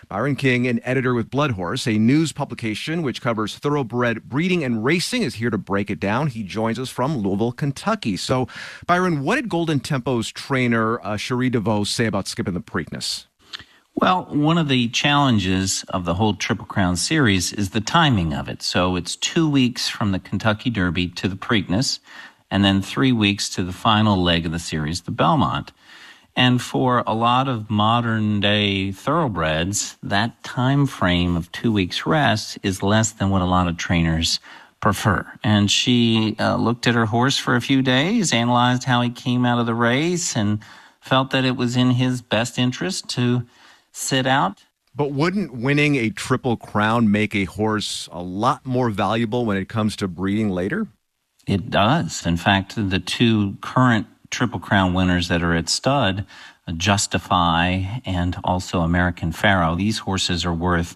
Byron King, an editor with Blood Horse, a news publication which covers thoroughbred breeding and racing, is here to break it down. He joins us from Louisville, Kentucky. So, Byron, what did Golden Tempo's trainer, Cherie DeVos, say about skipping the Preakness? Well, one of the challenges of the whole Triple Crown series is the timing of it. So it's 2 weeks from the Kentucky Derby to the Preakness, and then 3 weeks to the final leg of the series, the Belmont. And for a lot of modern-day thoroughbreds, that time frame of 2 weeks rest is less than what a lot of trainers prefer. And she looked at her horse for a few days, analyzed how he came out of the race, and felt that it was in his best interest to sit out. But wouldn't winning a Triple Crown make a horse a lot more valuable when it comes to breeding later? It does. In fact, the two current Triple Crown winners that are at stud, Justify and also American Pharoah, these horses are worth,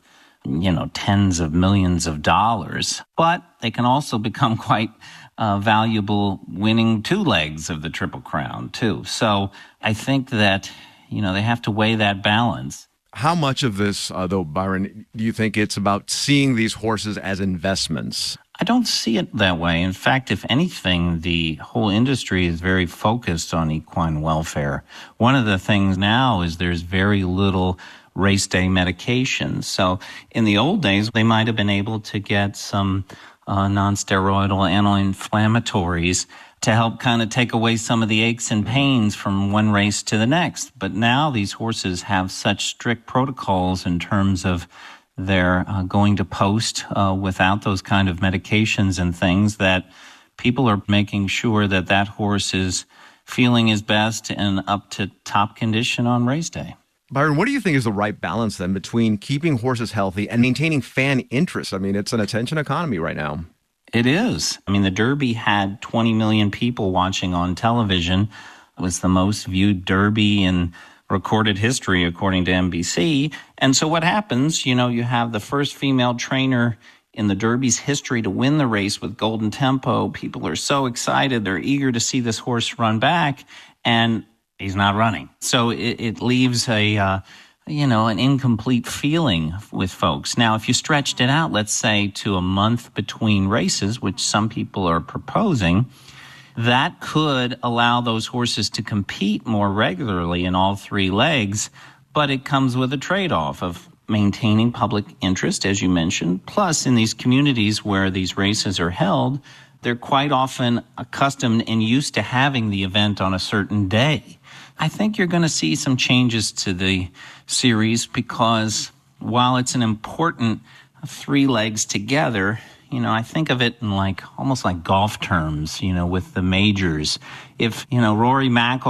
tens of millions of dollars. But they can also become quite valuable winning two legs of the Triple Crown, too. So I think that, they have to weigh that balance. How much of this, though, Byron, do you think it's about seeing these horses as investments? I don't see it that way. In fact, if anything, the whole industry is very focused on equine welfare. One of the things now is there's very little race day medication. So in the old days, they might have been able to get some non-steroidal anti-inflammatories to help kind of take away some of the aches and pains from one race to the next. But now these horses have such strict protocols in terms of their going to post without those kind of medications and things that people are making sure that that horse is feeling his best and up to top condition on race day. Byron, what do you think is the right balance then between keeping horses healthy and maintaining fan interest? I mean, it's an attention economy right now. It is. I mean, the Derby had 20 million people watching on television. It was the most viewed Derby in recorded history, according to NBC. And so what happens, you have the first female trainer in the Derby's history to win the race with Golden Tempo. People are so excited. They're eager to see this horse run back, and he's not running. So it leaves an incomplete feeling with folks. Now, if you stretched it out, let's say to a month between races, which some people are proposing, that could allow those horses to compete more regularly in all three legs, but it comes with a trade-off of maintaining public interest, as you mentioned. Plus, in these communities where these races are held, they're quite often accustomed and used to having the event on a certain day. I think you're going to see some changes to the series because while it's an important three legs together, I think of it in almost like golf terms, with the majors. If, Rory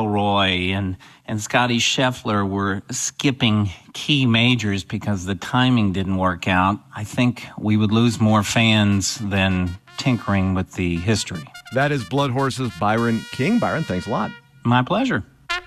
McIlroy and Scotty Scheffler were skipping key majors because the timing didn't work out, I think we would lose more fans than tinkering with the history. That is Blood Horse's Byron King. Byron, thanks a lot. My pleasure.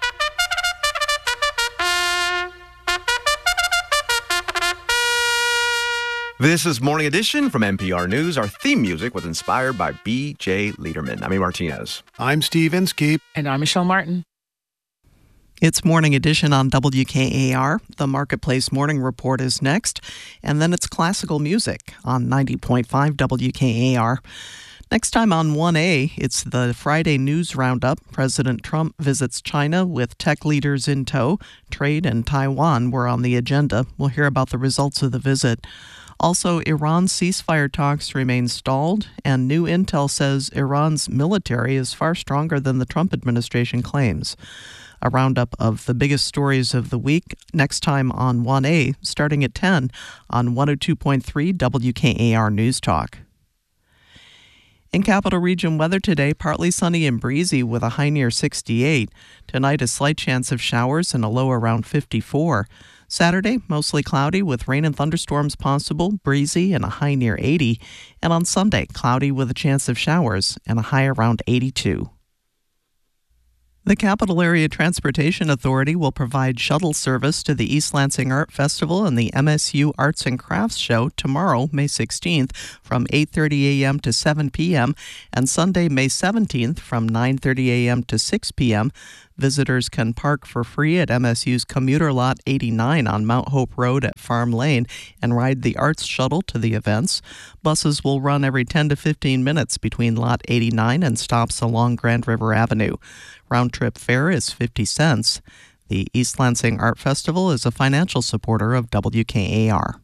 This is Morning Edition from NPR News. Our theme music was inspired by B.J. Liederman. I'm Martinez. I'm Steve Inskeep. And I'm Michelle Martin. It's Morning Edition on WKAR. The Marketplace Morning Report is next. And then it's classical music on 90.5 WKAR. Next time on 1A, it's the Friday News Roundup. President Trump visits China with tech leaders in tow. Trade and Taiwan were on the agenda. We'll hear about the results of the visit. Also, Iran's ceasefire talks remain stalled, and new intel says Iran's military is far stronger than the Trump administration claims. A roundup of the biggest stories of the week next time on 1A, starting at 10 on 102.3 WKAR News Talk. In Capital Region weather today, partly sunny and breezy with a high near 68. Tonight, a slight chance of showers and a low around 54. Saturday, mostly cloudy with rain and thunderstorms possible, breezy and a high near 80. And on Sunday, cloudy with a chance of showers and a high around 82. The Capital Area Transportation Authority will provide shuttle service to the East Lansing Art Festival and the MSU Arts and Crafts Show tomorrow, May 16th, from 8:30 a.m. to 7 p.m., and Sunday, May 17th, from 9:30 a.m. to 6 p.m. Visitors can park for free at MSU's Commuter Lot 89 on Mount Hope Road at Farm Lane and ride the Arts Shuttle to the events. Buses will run every 10 to 15 minutes between Lot 89 and stops along Grand River Avenue. Round-trip fare is 50 cents. The East Lansing Art Festival is a financial supporter of WKAR.